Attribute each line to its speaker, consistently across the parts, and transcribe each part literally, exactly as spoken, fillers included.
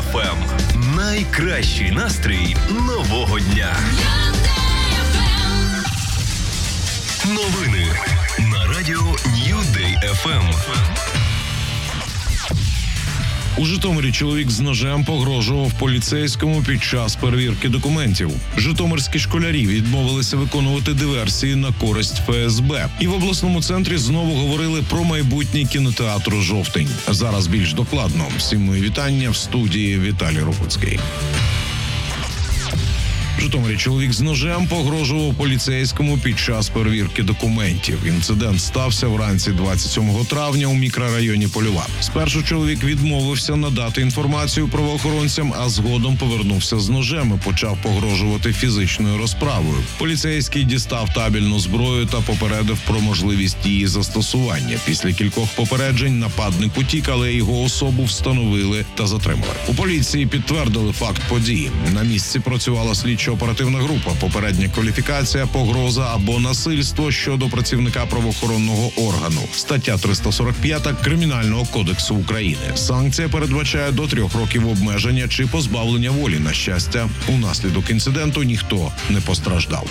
Speaker 1: еф ем. Найкращий настрій нового дня. Новини на радіо New Day еф ем.
Speaker 2: У Житомирі чоловік з ножем погрожував поліцейському під час перевірки документів. Житомирські школярі відмовилися виконувати диверсії на користь еф ес бе. І в обласному центрі знову говорили про майбутнє кінотеатру «Жовтень». Зараз більш докладно. Всім мої вітання, в студії Віталій Рокуцький. В Житомирі чоловік з ножем погрожував поліцейському під час перевірки документів. Інцидент стався вранці двадцять сьомого травня у мікрорайоні Польова. Спершу чоловік відмовився надати інформацію правоохоронцям, а згодом повернувся з ножем і почав погрожувати фізичною розправою. Поліцейський дістав табельну зброю та попередив про можливість її застосування. Після кількох попереджень нападник утік, але його особу встановили та затримали. У поліції підтвердили факт події. На місці працювала слідча оперативна група, попередня кваліфікація, погроза або насильство щодо працівника правоохоронного органу. Стаття триста сорок п'ять Кримінального кодексу України. Санкція передбачає до трьох років обмеження чи позбавлення волі. На щастя, унаслідок інциденту ніхто не постраждав.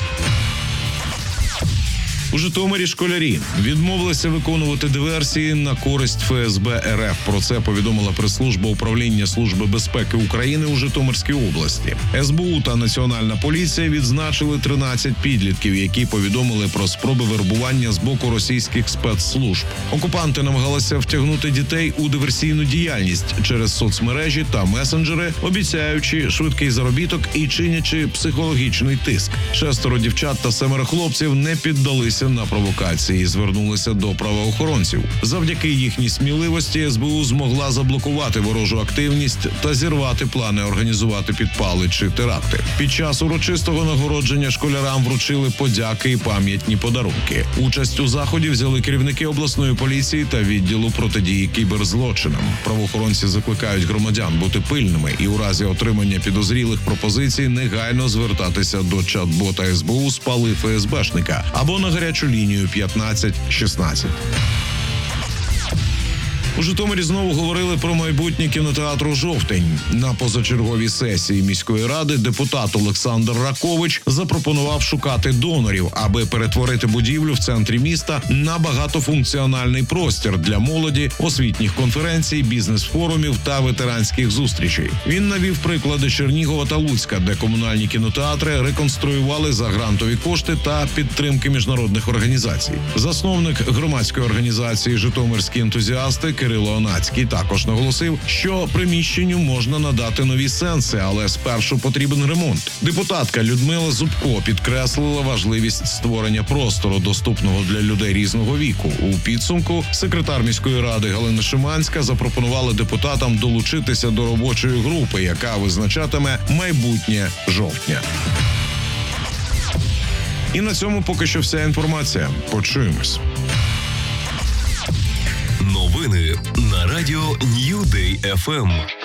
Speaker 2: У Житомирі школярі відмовилися виконувати диверсії на користь еф ес бе ер еф. Про це повідомила прес-служба управління Служби безпеки України у Житомирській області. ес бе у та Національна поліція відзначили тринадцять підлітків, які повідомили про спроби вербування з боку російських спецслужб. Окупанти намагалися втягнути дітей у диверсійну діяльність через соцмережі та месенджери, обіцяючи швидкий заробіток і чинячи психологічний тиск. Шестеро дівчат та семеро хлопців не піддалися на провокації і звернулися до правоохоронців. Завдяки їхній сміливості ес бе у змогла заблокувати ворожу активність та зірвати плани організувати підпали чи теракти. Під час урочистого нагородження школярам вручили подяки і пам'ятні подарунки. Участь у заході взяли керівники обласної поліції та відділу протидії кіберзлочинам. Правоохоронці закликають громадян бути пильними і у разі отримання підозрілих пропозицій негайно звертатися до чат-бота ес бе у «Спали еф ес бешника» або на гарячу лінію п'ятнадцять шістнадцять. У Житомирі знову говорили про майбутнє кінотеатру «Жовтень». На позачерговій сесії міської ради депутат Олександр Ракович запропонував шукати донорів, аби перетворити будівлю в центрі міста на багатофункціональний простір для молоді, освітніх конференцій, бізнес-форумів та ветеранських зустрічей. Він навів приклади Чернігова та Луцька, де комунальні кінотеатри реконструювали за грантові кошти та підтримки міжнародних організацій. Засновник громадської організації «Житомирські ентузіасти» Кирило Онацький також наголосив, що приміщенню можна надати нові сенси, але спершу потрібен ремонт. Депутатка Людмила Зубко підкреслила важливість створення простору, доступного для людей різного віку. У підсумку секретар міської ради Галина Шиманська запропонувала депутатам долучитися до робочої групи, яка визначатиме майбутнє жовтня. І на цьому поки що вся інформація. Почуємось.
Speaker 1: Новини на радіо New Day еф ем.